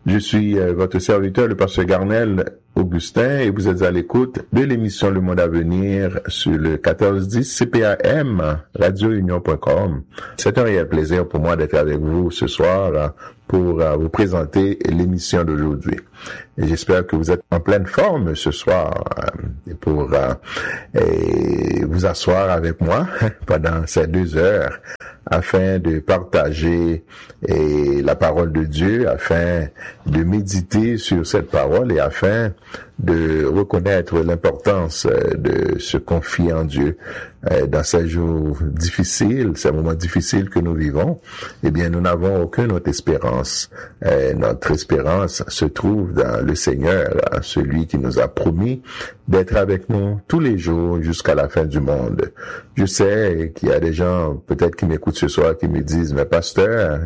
Je suis votre serviteur, le pasteur Garnel Augustin, et vous êtes à l'écoute de l'émission Le Monde à venir sur le 1410 CPAM, radiounion.com. C'est un réel plaisir pour moi d'être avec vous ce soir pour vous présenter l'émission d'aujourd'hui. Et j'espère que vous êtes en pleine forme ce soir pour vous asseoir avec moi pendant ces 2 heures afin de partager la parole de Dieu, afin de méditer sur cette parole et afin de reconnaître l'importance de se confier en Dieu dans ces jours difficiles, ces moments difficiles que nous vivons. Eh bien, nous n'avons aucune autre espérance. Notre espérance se trouve dans le Seigneur, celui qui nous a promis d'être avec nous tous les jours jusqu'à la fin du monde. Je sais qu'il y a des gens peut-être qui m'écoutent ce soir qui me disent, mais pasteur,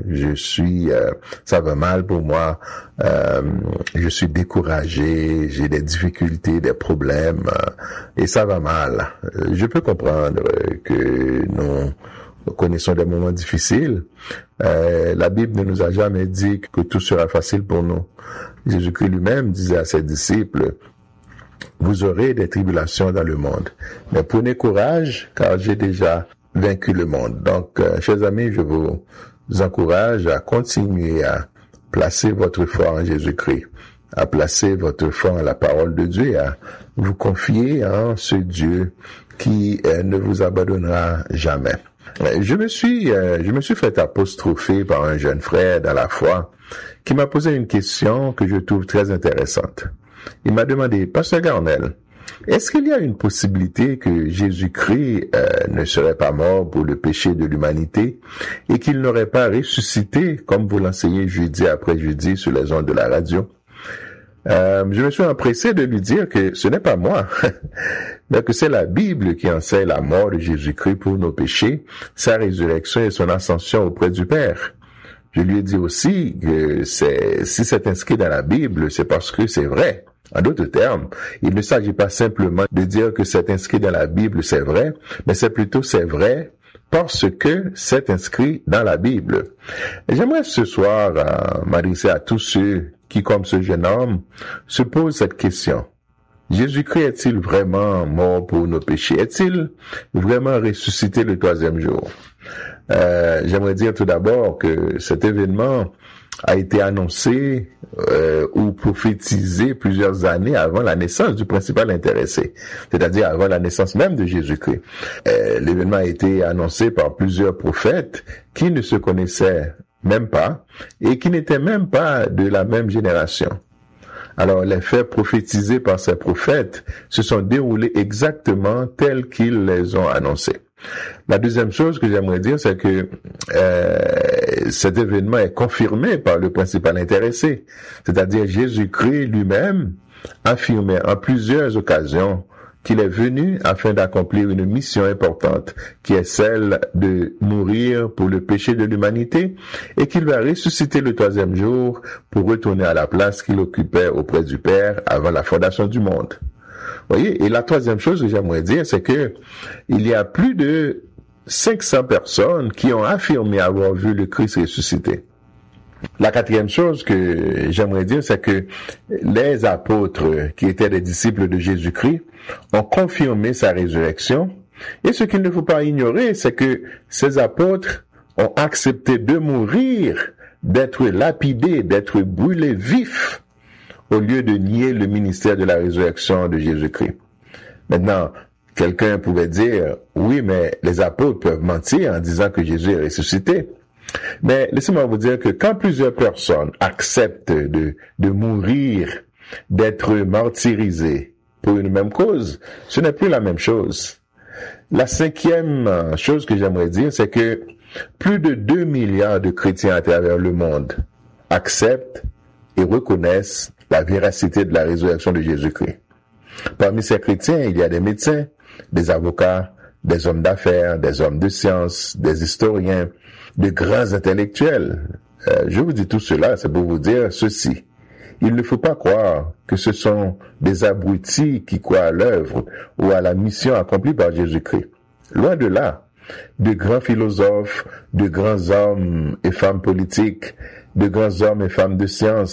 ça va mal pour moi, je suis découragé, j'ai des difficultés, des problèmes, et ça va mal. Je peux comprendre que nous connaissons des moments difficiles. La Bible ne nous a jamais dit que tout sera facile pour nous. Jésus-Christ lui-même disait à ses disciples, vous aurez des tribulations dans le monde, mais prenez courage, car j'ai déjà vaincu le monde. Donc, chers amis, je vous encourage à continuer à placer votre foi en Jésus-Christ, à placer votre foi en la parole de Dieu, à vous confier en ce Dieu qui ne vous abandonnera jamais. Je me suis fait apostropher par un jeune frère dans la foi qui m'a posé une question que je trouve très intéressante. Il m'a demandé, pasteur Garnel, est-ce qu'il y a une possibilité que Jésus-Christ ne serait pas mort pour le péché de l'humanité et qu'il n'aurait pas ressuscité comme vous l'enseignez jeudi après jeudi sur les ondes de la radio? Je me suis empressé de lui dire que ce n'est pas moi, mais que c'est la Bible qui enseigne la mort de Jésus-Christ pour nos péchés, sa résurrection et son ascension auprès du Père. Je lui ai dit aussi que si c'est inscrit dans la Bible, c'est parce que c'est vrai. En d'autres termes, il ne s'agit pas simplement de dire que c'est inscrit dans la Bible, c'est vrai, mais c'est plutôt c'est vrai parce que c'est inscrit dans la Bible. Et j'aimerais ce soir m'adresser à tous ceux qui, comme ce jeune homme, se posent cette question. Jésus-Christ est-il vraiment mort pour nos péchés? Est-il vraiment ressuscité le 3e jour? J'aimerais dire tout d'abord que cet événement a été annoncé ou prophétisé plusieurs années avant la naissance du principal intéressé, c'est-à-dire avant la naissance même de Jésus-Christ. L'événement a été annoncé par plusieurs prophètes qui ne se connaissaient même pas et qui n'étaient même pas de la même génération. Alors, les faits prophétisés par ces prophètes se sont déroulés exactement tels qu'ils les ont annoncés. La deuxième chose que j'aimerais dire, c'est que cet événement est confirmé par le principal intéressé, c'est-à-dire Jésus-Christ lui-même affirmait en plusieurs occasions qu'il est venu afin d'accomplir une mission importante, qui est celle de mourir pour le péché de l'humanité, et qu'il va ressusciter le 3e jour pour retourner à la place qu'il occupait auprès du Père avant la fondation du monde. Voyez, et la troisième chose que j'aimerais dire, c'est que il y a plus de 500 personnes qui ont affirmé avoir vu le Christ ressuscité. La quatrième chose que j'aimerais dire, c'est que les apôtres qui étaient des disciples de Jésus-Christ ont confirmé sa résurrection. Et ce qu'il ne faut pas ignorer, c'est que ces apôtres ont accepté de mourir, d'être lapidés, d'être brûlés vifs, au lieu de nier le ministère de la résurrection de Jésus-Christ. Maintenant, quelqu'un pouvait dire, oui, mais les apôtres peuvent mentir en disant que Jésus est ressuscité. Mais laissez-moi vous dire que quand plusieurs personnes acceptent de mourir, d'être martyrisées pour une même cause, ce n'est plus la même chose. La 5e chose que j'aimerais dire, c'est que plus de 2 milliards de chrétiens à travers le monde acceptent et reconnaissent la véracité de la résurrection de Jésus-Christ. Parmi ces chrétiens, il y a des médecins, des avocats, des hommes d'affaires, des hommes de science, des historiens, de grands intellectuels. Je vous dis tout cela, c'est pour vous dire ceci. Il ne faut pas croire que ce sont des abrutis qui croient à l'œuvre ou à la mission accomplie par Jésus-Christ. Loin de là, de grands philosophes, de grands hommes et femmes politiques, de grands hommes et femmes de science,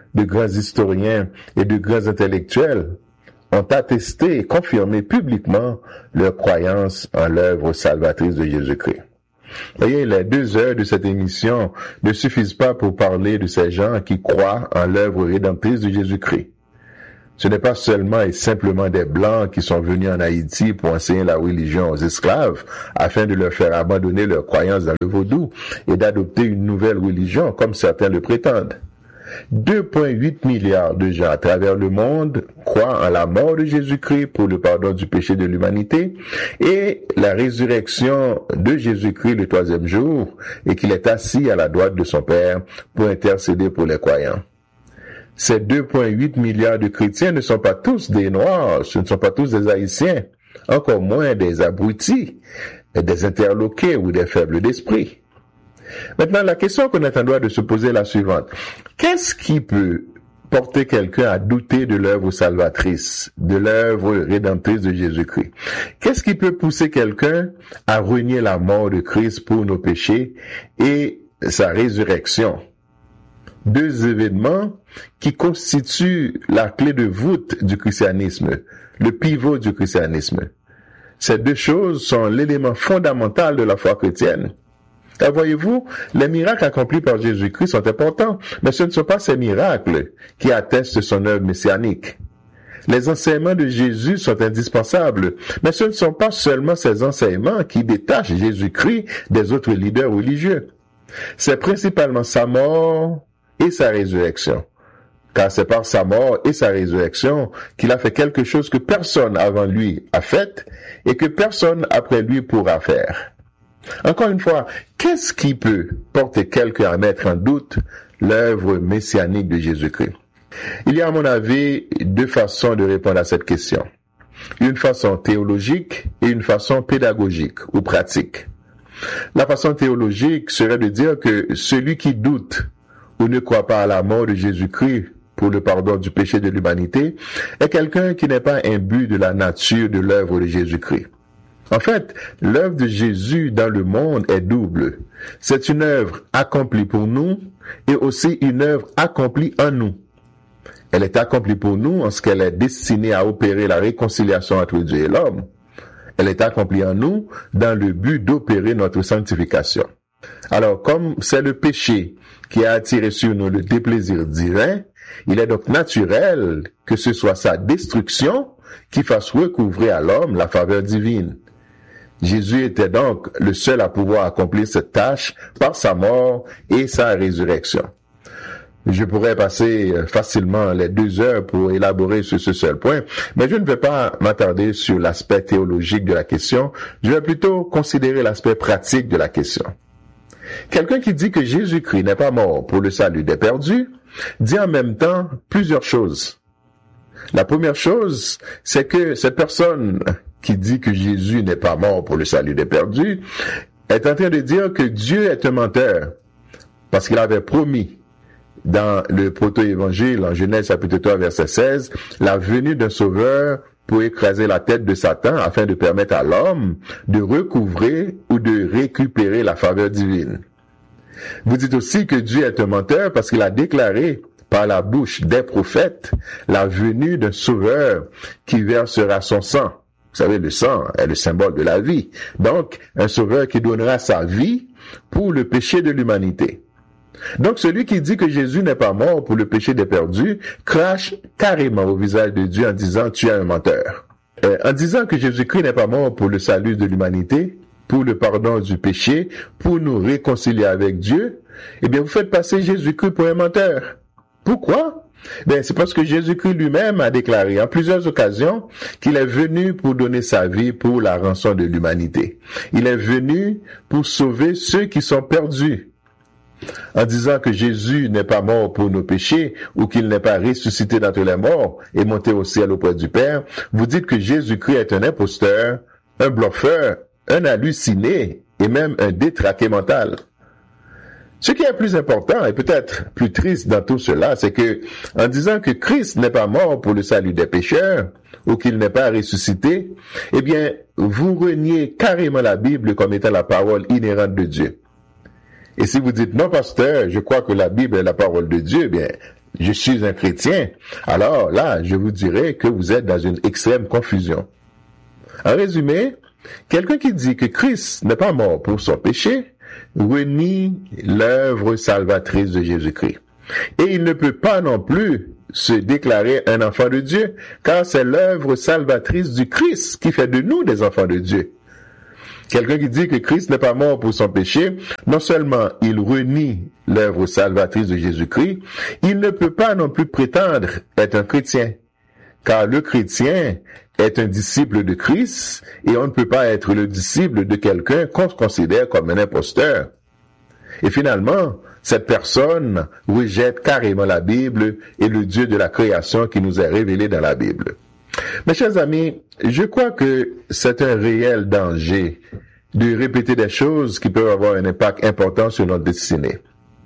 de grands historiens et de grands intellectuels ont attesté et confirmé publiquement leur croyance en l'œuvre salvatrice de Jésus-Christ. Voyez, les 2 heures de cette émission ne suffisent pas pour parler de ces gens qui croient en l'œuvre rédemptrice de Jésus-Christ. Ce n'est pas seulement et simplement des Blancs qui sont venus en Haïti pour enseigner la religion aux esclaves afin de leur faire abandonner leur croyance dans le vaudou et d'adopter une nouvelle religion comme certains le prétendent. 2,8 milliards de gens à travers le monde croient en la mort de Jésus-Christ pour le pardon du péché de l'humanité et la résurrection de Jésus-Christ le 3e jour et qu'il est assis à la droite de son Père pour intercéder pour les croyants. Ces 2,8 milliards de chrétiens ne sont pas tous des Noirs, ce ne sont pas tous des Haïtiens, encore moins des abrutis, des interloqués ou des faibles d'esprit. Maintenant, la question qu'on est en droit de se poser est la suivante. Qu'est-ce qui peut porter quelqu'un à douter de l'œuvre salvatrice, de l'œuvre rédemptrice de Jésus-Christ? Qu'est-ce qui peut pousser quelqu'un à renier la mort de Christ pour nos péchés et sa résurrection? 2 événements qui constituent la clé de voûte du christianisme, le pivot du christianisme. Ces 2 choses sont l'élément fondamental de la foi chrétienne. Et voyez-vous, les miracles accomplis par Jésus-Christ sont importants, mais ce ne sont pas ces miracles qui attestent son œuvre messianique. Les enseignements de Jésus sont indispensables, mais ce ne sont pas seulement ces enseignements qui détachent Jésus-Christ des autres leaders religieux. C'est principalement sa mort et sa résurrection. Car c'est par sa mort et sa résurrection qu'il a fait quelque chose que personne avant lui a fait et que personne après lui pourra faire. Encore une fois, qu'est-ce qui peut porter quelqu'un à mettre en doute l'œuvre messianique de Jésus-Christ? Il y a à mon avis 2 façons de répondre à cette question. Une façon théologique et une façon pédagogique ou pratique. La façon théologique serait de dire que celui qui doute ou ne croit pas à la mort de Jésus-Christ pour le pardon du péché de l'humanité est quelqu'un qui n'est pas imbu de la nature de l'œuvre de Jésus-Christ. En fait, l'œuvre de Jésus dans le monde est double. C'est une œuvre accomplie pour nous et aussi une œuvre accomplie en nous. Elle est accomplie pour nous en ce qu'elle est destinée à opérer la réconciliation entre Dieu et l'homme. Elle est accomplie en nous dans le but d'opérer notre sanctification. Alors, comme c'est le péché qui a attiré sur nous le déplaisir divin, il est donc naturel que ce soit sa destruction qui fasse recouvrer à l'homme la faveur divine. Jésus était donc le seul à pouvoir accomplir cette tâche par sa mort et sa résurrection. Je pourrais passer facilement les 2 heures pour élaborer sur ce seul point, mais je ne vais pas m'attarder sur l'aspect théologique de la question, je vais plutôt considérer l'aspect pratique de la question. Quelqu'un qui dit que Jésus-Christ n'est pas mort pour le salut des perdus, dit en même temps plusieurs choses. La première chose, c'est que cette personne qui dit que Jésus n'est pas mort pour le salut des perdus est en train de dire que Dieu est un menteur, parce qu'il avait promis dans le proto-évangile, en Genèse chapitre 3, verset 16, la venue d'un sauveur pour écraser la tête de Satan afin de permettre à l'homme de recouvrer ou de récupérer la faveur divine. Vous dites aussi que Dieu est un menteur parce qu'il a déclaré par la bouche des prophètes la venue d'un sauveur qui versera son sang. Vous savez, le sang est le symbole de la vie. Donc, un sauveur qui donnera sa vie pour le péché de l'humanité. Donc, celui qui dit que Jésus n'est pas mort pour le péché des perdus, crache carrément au visage de Dieu en disant « tu es un menteur ». En disant que Jésus-Christ n'est pas mort pour le salut de l'humanité, pour le pardon du péché, pour nous réconcilier avec Dieu, eh bien, vous faites passer Jésus-Christ pour un menteur. Pourquoi? C'est parce que Jésus-Christ lui-même a déclaré en plusieurs occasions qu'il est venu pour donner sa vie pour la rançon de l'humanité. Il est venu pour sauver ceux qui sont perdus. En disant que Jésus n'est pas mort pour nos péchés ou qu'il n'est pas ressuscité d'entre les morts et monté au ciel auprès du Père, vous dites que Jésus-Christ est un imposteur, un bluffeur, un halluciné et même un détraqué mental. Ce qui est plus important et peut-être plus triste dans tout cela, c'est que, en disant que Christ n'est pas mort pour le salut des pécheurs, ou qu'il n'est pas ressuscité, eh bien, vous reniez carrément la Bible comme étant la parole inhérente de Dieu. Et si vous dites, non, pasteur, je crois que la Bible est la parole de Dieu, eh bien, je suis un chrétien, alors là, je vous dirais que vous êtes dans une extrême confusion. En résumé, quelqu'un qui dit que Christ n'est pas mort pour son péché renie l'œuvre salvatrice de Jésus-Christ. Et il ne peut pas non plus se déclarer un enfant de Dieu, car c'est l'œuvre salvatrice du Christ qui fait de nous des enfants de Dieu. Quelqu'un qui dit que Christ n'est pas mort pour son péché, non seulement il renie l'œuvre salvatrice de Jésus-Christ, il ne peut pas non plus prétendre être un chrétien, car le chrétien est un disciple de Christ et on ne peut pas être le disciple de quelqu'un qu'on considère comme un imposteur. Et finalement, cette personne rejette carrément la Bible et le Dieu de la création qui nous est révélé dans la Bible. Mes chers amis, je crois que c'est un réel danger de répéter des choses qui peuvent avoir un impact important sur notre destinée.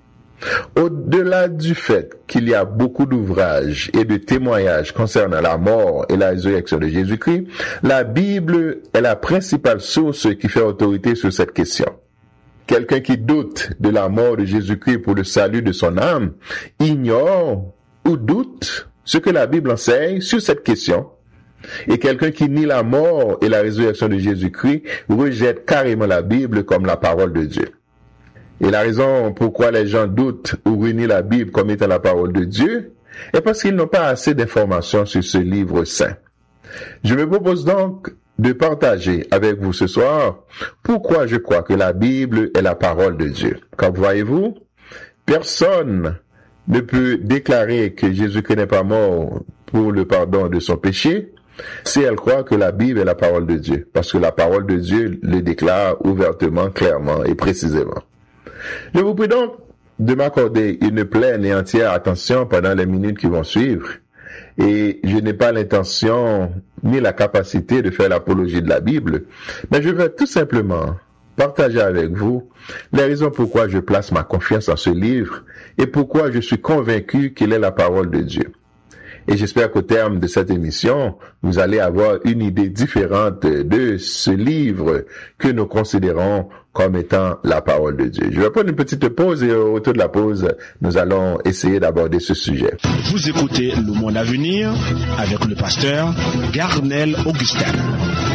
Au-delà du fait qu'il y a beaucoup d'ouvrages et de témoignages concernant la mort et la résurrection de Jésus-Christ, la Bible est la principale source qui fait autorité sur cette question. Quelqu'un qui doute de la mort de Jésus-Christ pour le salut de son âme ignore ou doute ce que la Bible enseigne sur cette question. Et quelqu'un qui nie la mort et la résurrection de Jésus-Christ rejette carrément la Bible comme la parole de Dieu. Et la raison pourquoi les gens doutent ou renient la Bible comme étant la parole de Dieu est parce qu'ils n'ont pas assez d'informations sur ce livre saint. Je me propose donc de partager avec vous ce soir pourquoi je crois que la Bible est la parole de Dieu. Comme voyez-vous, personne ne peut déclarer que Jésus-Christ n'est pas mort pour le pardon de son péché si elle croit que la Bible est la parole de Dieu, parce que la parole de Dieu le déclare ouvertement, clairement et précisément. Je vous prie donc de m'accorder une pleine et entière attention pendant les minutes qui vont suivre. Et je n'ai pas l'intention ni la capacité de faire l'apologie de la Bible, mais je vais tout simplement partager avec vous les raisons pourquoi je place ma confiance en ce livre et pourquoi je suis convaincu qu'il est la parole de Dieu. Et j'espère qu'au terme de cette émission, vous allez avoir une idée différente de ce livre que nous considérons comme étant la parole de Dieu. Je vais prendre une petite pause et au retour de la pause, nous allons essayer d'aborder ce sujet. Vous écoutez Le Monde à venir avec le pasteur Garnel Augustin.